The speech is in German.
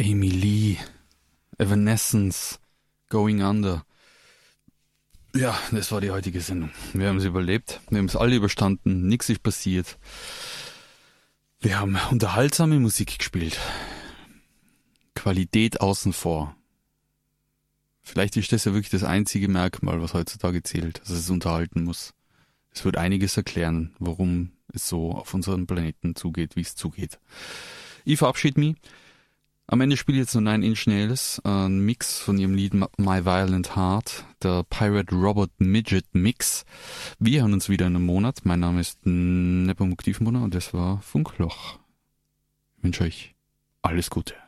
Amy Lee, Evanescence, Going Under. Ja, das war die heutige Sendung. Wir haben es überlebt, wir haben es alle überstanden, nichts ist passiert. Wir haben unterhaltsame Musik gespielt. Qualität außen vor. Vielleicht ist das ja wirklich das einzige Merkmal, was heutzutage zählt, dass es unterhalten muss. Es wird einiges erklären, warum es so auf unserem Planeten zugeht, wie es zugeht. Ich verabschiede mich. Am Ende spiele ich jetzt nur Nine Inch Nails, ein Mix von ihrem Lied My Violent Heart, der Pirate Robot Midget Mix. Wir hören uns wieder in einem Monat. Mein Name ist Nepomuk Tiefenbrunner und das war Funkloch. Ich wünsche euch alles Gute.